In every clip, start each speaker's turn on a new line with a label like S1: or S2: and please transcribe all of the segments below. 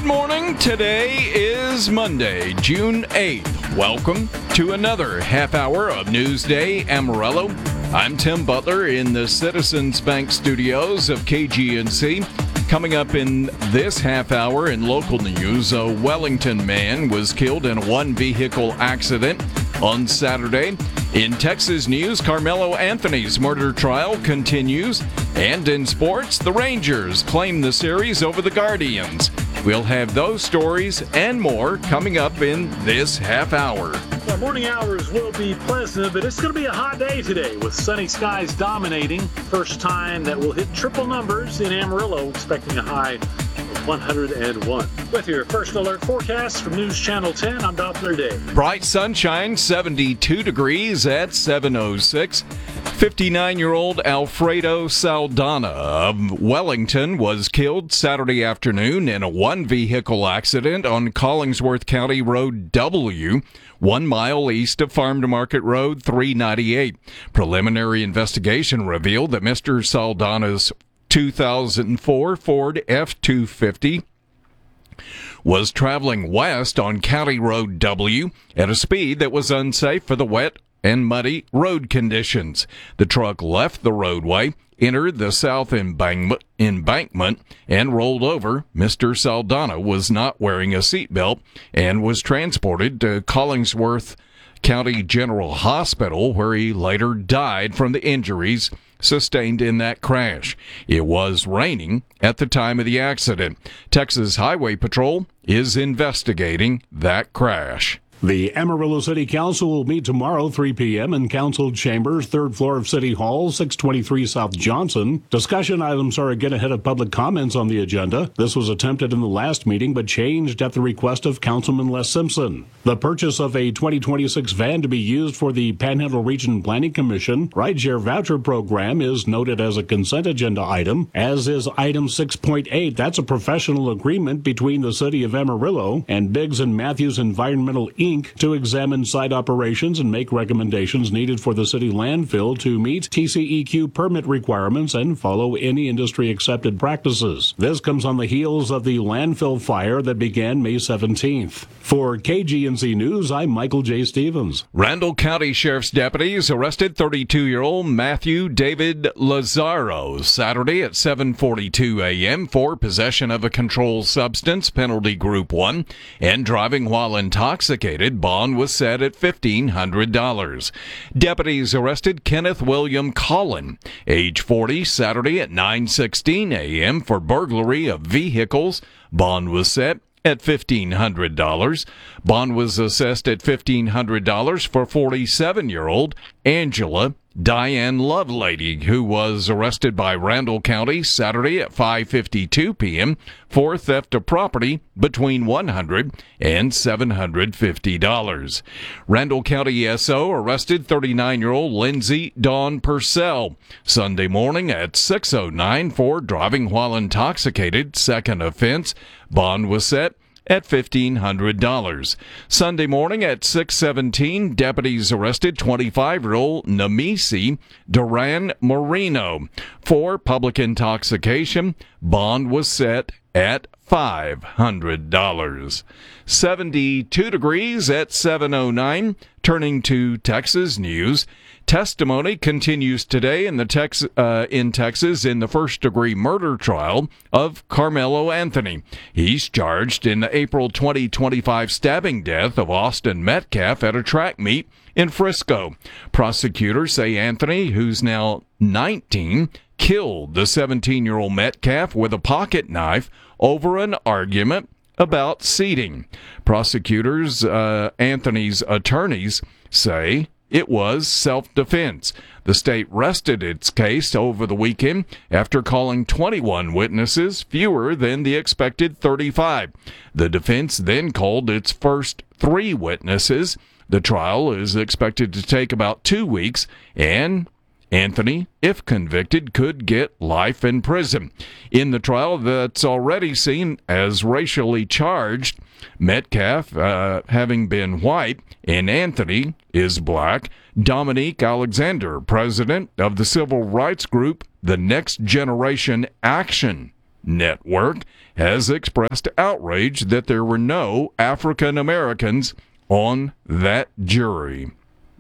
S1: morning. Today is Monday, June 8th. Welcome to another half hour of Newsday Amarillo. I'm Tim Butler in the Citizens Bank studios of KGNC. Coming up in this half hour in local news, a Wellington man was killed in a one-vehicle accident on Saturday. In Texas news, Carmelo Anthony's murder trial continues. And in sports, the Rangers claim the series over the Guardians. We'll have those stories and more coming up in this half hour.
S2: The morning hours will be pleasant, but it's going to be a hot day today with sunny skies dominating. First time that we'll hit triple numbers in Amarillo, expecting a high of 101. With your first alert forecast from News Channel 10, I'm Doppler Day.
S1: Bright sunshine, 72 degrees at 7:06. 59-year-old Alfredo Saldana of Wellington was killed Saturday afternoon in a one-vehicle accident on Collingsworth County Road W, 1 mile east of Farm to Market Road 398. Preliminary investigation revealed that Mr. Saldana's 2004 Ford F-250 was traveling west on County Road W at a speed that was unsafe for the wet and muddy road conditions. The truck left the roadway, entered the south embankment, and rolled over. Mr. Saldana was not wearing a seatbelt and was transported to Collingsworth County General Hospital, where he later died from the injuries sustained in that crash. It was raining at the time of the accident. Texas Highway Patrol is investigating that crash.
S3: The Amarillo City Council will meet tomorrow, 3 p.m. in Council Chambers, 3rd floor of City Hall, 623 South Johnson. Discussion items are again ahead of public comments on the agenda. This was attempted in the last meeting, but changed at the request of Councilman Les Simpson. The purchase of a 2026 van to be used for the Panhandle Region Planning Commission rideshare voucher program is noted as a consent agenda item, as is item 6.8. That's a professional agreement between the City of Amarillo and Biggs and Matthews Environmental Inc. to examine site operations and make recommendations needed for the city landfill to meet TCEQ permit requirements and follow any industry-accepted practices. This comes on the heels of the landfill fire that began May 17th. For KGNC News, I'm Michael J. Stevens.
S1: Randall County Sheriff's deputies arrested 32-year-old Matthew David Lazaro Saturday at 7:42 a.m. for possession of a controlled substance, penalty group 1, and driving while intoxicated. Bond was set at $1,500. Deputies arrested Kenneth William Collin, age 40, Saturday at 9:16 a.m. for burglary of vehicles. Bond was set at $1,500. Bond was assessed at $1,500 for 47-year-old Angela Diane Lovelady, who was arrested by Randall County Saturday at 5:52 p.m. for theft of property between $100 and $750. Randall County SO arrested 39-year-old Lindsay Dawn Purcell Sunday morning at 6:09 for driving while intoxicated, second offense. Bond was set at $1,500. Sunday morning at 6:17, deputies arrested 25-year-old Nemesi Duran Marino for public intoxication. Bond was set at $500. 72 degrees at 7:09. Turning to Texas news. Testimony continues today in Texas in the first-degree murder trial of Carmelo Anthony. He's charged in the April 2025 stabbing death of Austin Metcalf at a track meet in Frisco. Prosecutors say Anthony, who's now 19, killed the 17-year-old Metcalf with a pocket knife over an argument about seating. Prosecutors, Anthony's attorneys, say it was self-defense. The state rested its case over the weekend after calling 21 witnesses, fewer than the expected 35. The defense then called its first 3 witnesses. The trial is expected to take about 2 weeks, and Anthony, if convicted, could get life in prison. In the trial that's already seen as racially charged, Metcalf having been white and Anthony is black, Dominique Alexander, president of the civil rights group The Next Generation Action Network has expressed outrage that there were no African Americans on that jury.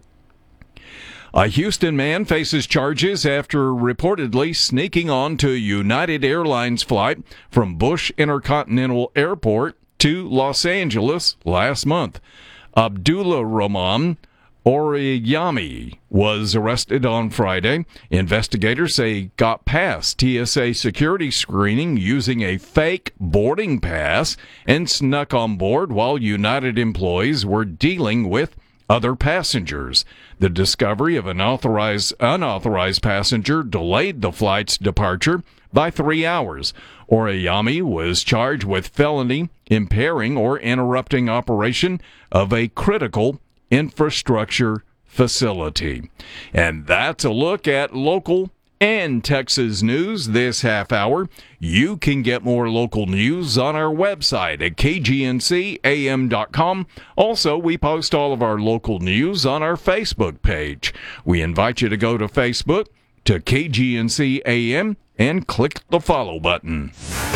S1: A Houston man faces charges after reportedly sneaking onto a United Airlines flight from Bush Intercontinental Airport to Los Angeles last month. Abdullah Rahman Oriyami was arrested on Friday. Investigators say he got past TSA security screening using a fake boarding pass and snuck on board while United employees were dealing with other passengers. The discovery of an unauthorized passenger delayed the flight's departure by 3 hours. Oriyami was charged with felony impairing or interrupting operation of a critical infrastructure facility. And that's a look at local and Texas news this half hour. You can get more local news on our website at kgncam.com. Also, we post all of our local news on our Facebook page. We invite you to go to Facebook to KGNC AM and click the follow button.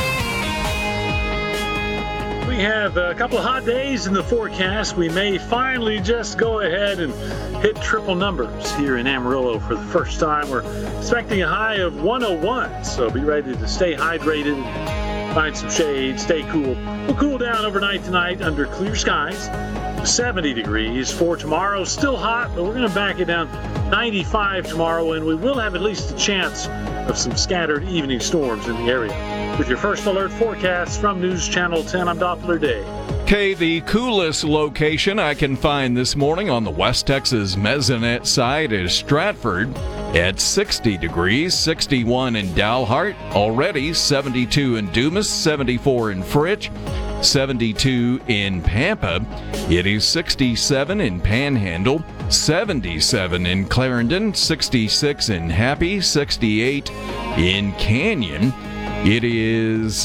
S2: We have a couple of hot days in the forecast. We may finally just go ahead and hit triple numbers here in Amarillo for the first time. We're expecting a high of 101, so be ready to stay hydrated and find some shade, stay cool. We'll cool down overnight tonight under clear skies. 70 degrees for tomorrow. Still hot, but we're going to back it down. 95 tomorrow, and we will have at least a chance of some scattered evening storms in the area. With your first alert forecast from News Channel 10, I'm Doppler Day.
S1: Okay, the coolest location I can find this morning on the West Texas Mesonet side is Stratford at 60 degrees, 61 in Dalhart, already 72 in Dumas, 74 in Fritch, 72 in Pampa. It is 67 in Panhandle, 77 in Clarendon, 66 in Happy, 68 in Canyon. It is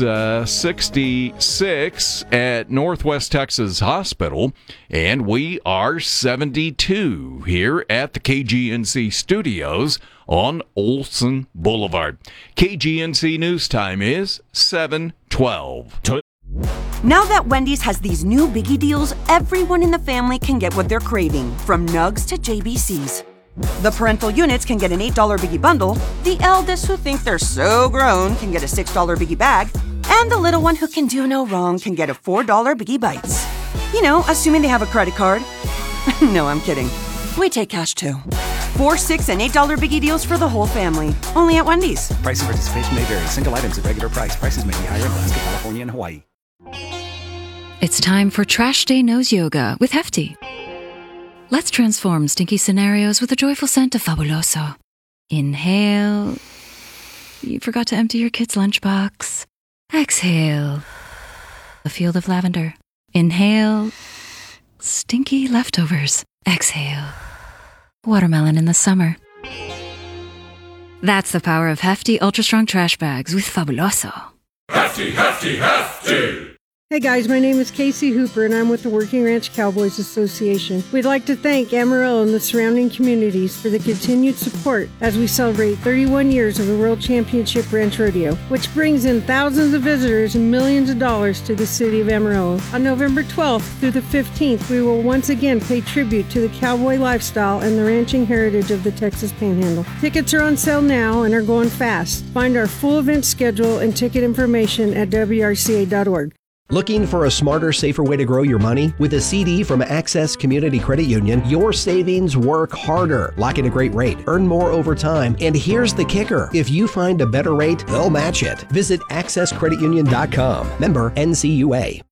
S1: 66 at Northwest Texas Hospital, and we are 72 here at the KGNC studios on Olson Boulevard. KGNC News Time is 7:12.
S4: Now that Wendy's has these new biggie deals, everyone in the family can get what they're craving, from nugs to JBCs. The parental units can get an $8 biggie bundle, the eldest who think they're so grown can get a $6 biggie bag, and the little one who can do no wrong can get a $4 biggie bites. You know, assuming they have a credit card. No, I'm kidding. We take cash too. $4, $6, and $8 biggie deals for the whole family. Only at Wendy's.
S5: Price and participation may vary. Single items at regular price. Prices may be higher in Alaska, California, and Hawaii.
S6: It's time for Trash Day Nose Yoga with Hefty. Let's transform stinky scenarios with a joyful scent of Fabuloso. Inhale. You forgot to empty your kid's lunchbox. Exhale. A field of lavender. Inhale. Stinky leftovers. Exhale. Watermelon in the summer. That's the power of Hefty Ultra Strong Trash Bags with Fabuloso.
S7: Hefty, hefty, hefty!
S8: Hey guys, my name is Casey Hooper and I'm with the Working Ranch Cowboys Association. We'd like to thank Amarillo and the surrounding communities for the continued support as we celebrate 31 years of the World Championship Ranch Rodeo, which brings in thousands of visitors and millions of dollars to the city of Amarillo. On November 12th through the 15th, we will once again pay tribute to the cowboy lifestyle and the ranching heritage of the Texas Panhandle. Tickets are on sale now and are going fast. Find our full event schedule and ticket information at WRCA.org.
S9: Looking for a smarter, safer way to grow your money? With a CD from Access Community Credit Union, your savings work harder. Lock in a great rate, earn more over time, and here's the kicker. If you find a better rate, they'll match it. Visit accesscreditunion.com. Member NCUA.